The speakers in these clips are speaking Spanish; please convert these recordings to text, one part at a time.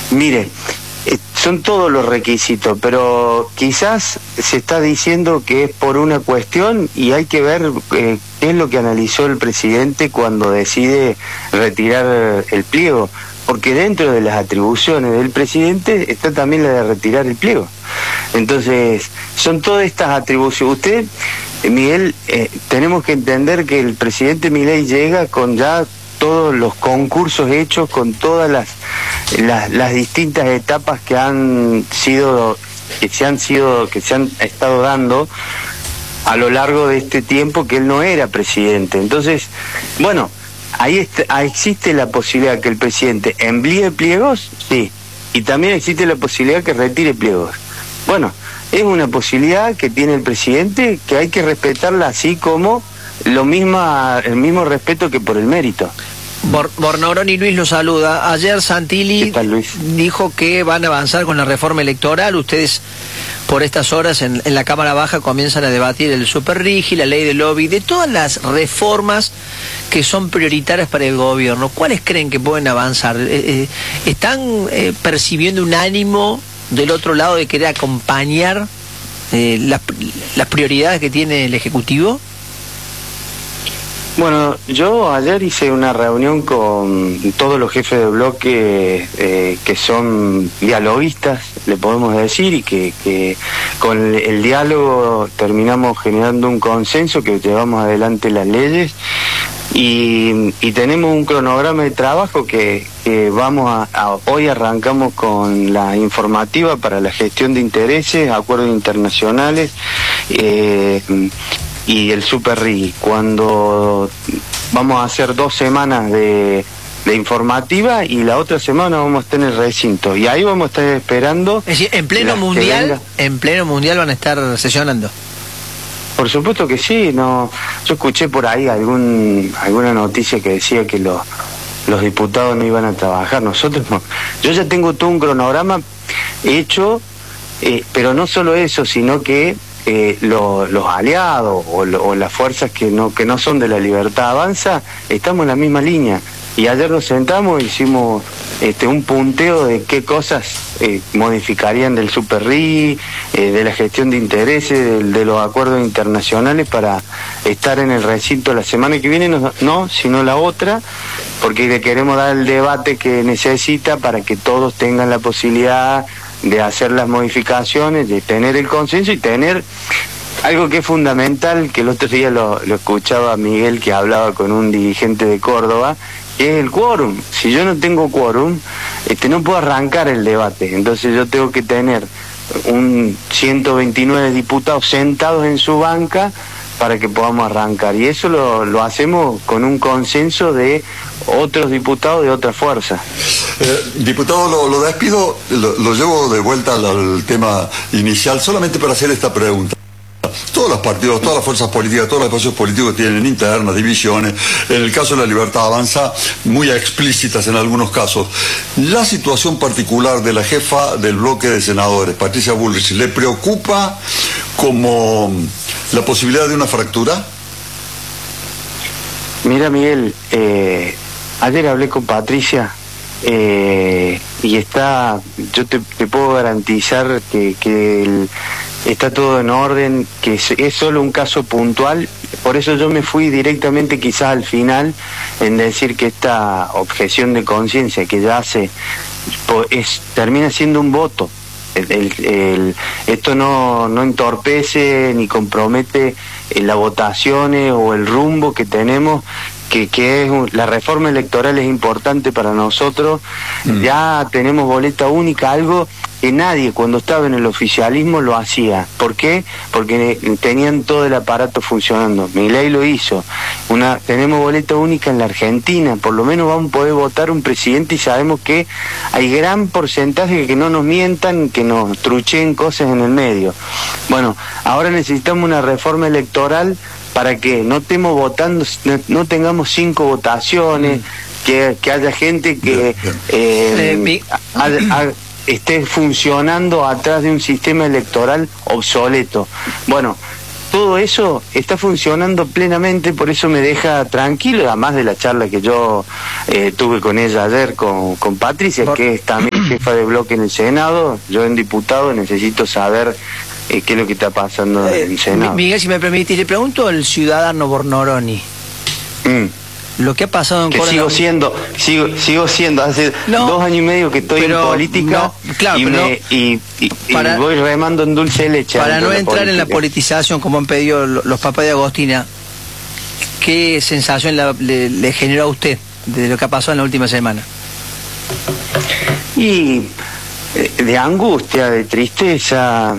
Mire, son todos los requisitos, pero quizás se está diciendo que es por una cuestión y hay que ver qué es lo que analizó el presidente cuando decide retirar el pliego, porque dentro de las atribuciones del presidente está también la de retirar el pliego. Entonces, son todas estas atribuciones. Usted, Miguel, tenemos que entender que el presidente Milei llega con ya todos los concursos hechos, con todas las distintas etapas que se han estado dando a lo largo de este tiempo que él no era presidente. Entonces, bueno, ahí existe la posibilidad que el presidente envíe pliegos, sí, y también existe la posibilidad que retire pliegos. Bueno, es una posibilidad que tiene el presidente que hay que respetarla, así como el mismo respeto que por el mérito. Bornoroni Luis lo saluda. Ayer Santilli dijo que van a avanzar con la reforma electoral. Ustedes por estas horas en la Cámara Baja comienzan a debatir el Superrigi, la ley del lobby, de todas las reformas que son prioritarias para el gobierno. ¿Cuáles creen que pueden avanzar? ¿Están percibiendo un ánimo del otro lado de querer acompañar las prioridades que tiene el Ejecutivo? Bueno, yo ayer hice una reunión con todos los jefes de bloque que son dialoguistas, le podemos decir, y que con el diálogo terminamos generando un consenso que llevamos adelante las leyes y tenemos un cronograma de trabajo que hoy arrancamos con la informativa para la gestión de intereses, acuerdos internacionales, y el Superrigi, cuando vamos a hacer 2 semanas de informativa y la otra semana vamos a estar en el recinto y ahí vamos a estar esperando. Es decir, en pleno mundial van a estar sesionando. Por supuesto que sí. No, yo escuché por ahí alguna noticia que decía que los diputados no iban a trabajar. Nosotros no. Yo ya tengo todo un cronograma hecho, pero no solo eso, sino que los aliados o las fuerzas que no son de la Libertad Avanza, estamos en la misma línea. Y ayer nos sentamos e hicimos un punteo de qué cosas modificarían del Superrigi, de la gestión de intereses, de los acuerdos internacionales para estar en el recinto la semana que viene, no, sino la otra, porque le queremos dar el debate que necesita para que todos tengan la posibilidad de hacer las modificaciones, de tener el consenso y tener algo que es fundamental, que el otro día lo escuchaba a Miguel, que hablaba con un dirigente de Córdoba, que es el quórum. Si yo no tengo quórum, no puedo arrancar el debate. Entonces yo tengo que tener 129 diputados sentados en su banca para que podamos arrancar. Y eso lo hacemos con un consenso de otros diputados de otra fuerza. Diputado, lo despido, lo llevo de vuelta al tema inicial, solamente para hacer esta pregunta. Todos los partidos, todas las fuerzas políticas, todos los espacios políticos tienen internas, divisiones, en el caso de la Libertad Avanza, muy explícitas en algunos casos. La situación particular de la jefa del bloque de senadores, Patricia Bullrich, ¿le preocupa como la posibilidad de una fractura? Mira, Miguel, ayer hablé con Patricia y yo te puedo garantizar que está todo en orden, que es solo un caso puntual. Por eso yo me fui directamente quizás al final en decir que esta objeción de conciencia que ya hace termina siendo un voto. Esto no entorpece ni compromete las votaciones o el rumbo que tenemos, que es la reforma electoral es importante para nosotros. Ya tenemos boleta única, algo que nadie cuando estaba en el oficialismo lo hacía. ¿Por qué? Porque tenían todo el aparato funcionando. Milei lo hizo. Tenemos boleta única en la Argentina, por lo menos vamos a poder votar un presidente y sabemos que hay gran porcentaje que no nos mientan, que nos trucheen cosas en el medio. Bueno, ahora necesitamos una reforma electoral para que no estemos votando, no tengamos 5 votaciones, que haya gente que esté funcionando atrás de un sistema electoral obsoleto. Bueno, todo eso está funcionando plenamente, por eso me deja tranquilo, además de la charla que yo tuve con ella ayer, con Patricia, que es también jefa de bloque en el Senado, yo en diputado necesito saber qué es lo que está pasando en el Senado. Miguel, si me permitís, le pregunto al ciudadano Bornoroni. Lo que ha pasado en Córdoba. Sigo siendo, hace 2 años y medio que estoy en política y voy remando en dulce de leche. Para no entrar en la politización como han pedido los papás de Agostina, ¿qué sensación le generó a usted de lo que ha pasado en la última semana? Y de angustia, de tristeza.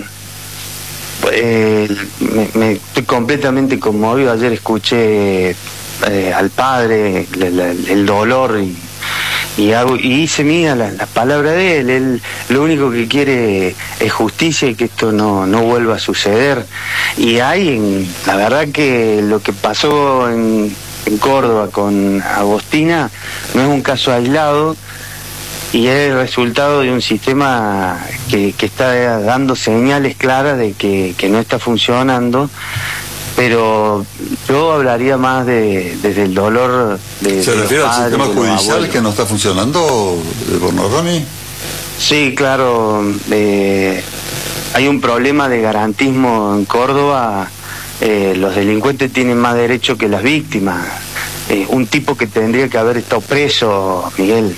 Me estoy completamente conmovido. Ayer escuché al padre el dolor y hice mía las palabras de él. Él lo único que quiere es justicia y que esto no vuelva a suceder. Y la verdad que lo que pasó en Córdoba con Agostina no es un caso aislado y es el resultado de un sistema que está dando señales claras de que no está funcionando. Pero yo hablaría más desde el dolor de... ¿Se refiere al sistema judicial que no está funcionando, Bornoroni? Sí, claro. Hay un problema de garantismo en Córdoba. Los delincuentes tienen más derecho que las víctimas. Un tipo que tendría que haber estado preso, Miguel.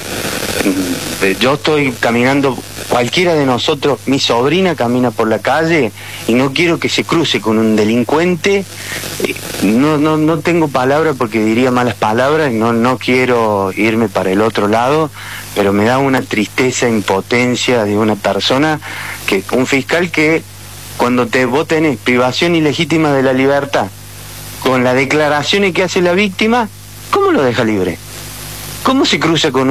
Yo estoy caminando, cualquiera de nosotros, mi sobrina camina por la calle y no quiero que se cruce con un delincuente. No tengo palabras porque diría malas palabras y no quiero irme para el otro lado, pero me da una tristeza, impotencia de una persona, un fiscal que cuando vos tenés privación ilegítima de la libertad, con las declaraciones que hace la víctima, ¿cómo lo deja libre? ¿Cómo se cruza con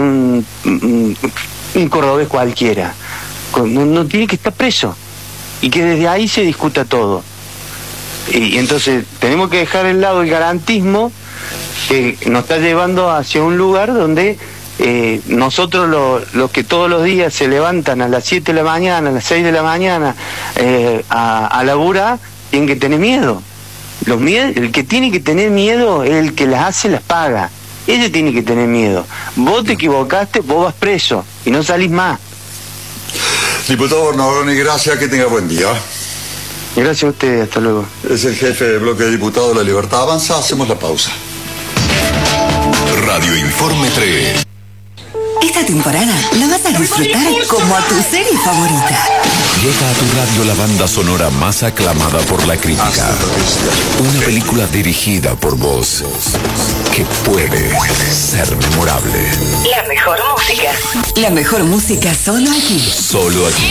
un cordobés cualquiera? No tiene que estar preso. Y que desde ahí se discuta todo. Y entonces tenemos que dejar de lado el garantismo que nos está llevando hacia un lugar donde nosotros los que todos los días se levantan a las 7 de la mañana, a las 6 de la mañana a laburar, tienen que tener miedo. El que tiene que tener miedo es el que las hace, las paga. Ella tiene que tener miedo. Vos te equivocaste, vos vas preso y no salís más. Diputado Bornoroni, gracias, que tenga buen día. Gracias a ustedes, hasta luego. Es el jefe de bloque de diputados de La Libertad Avanza. Hacemos la pausa. Radio Informe 3. Esta temporada la vas a disfrutar como a tu serie favorita. Llega a tu radio la banda sonora más aclamada por la crítica. Una película dirigida por vos que puede ser memorable. La mejor música. La mejor música solo aquí. Solo aquí.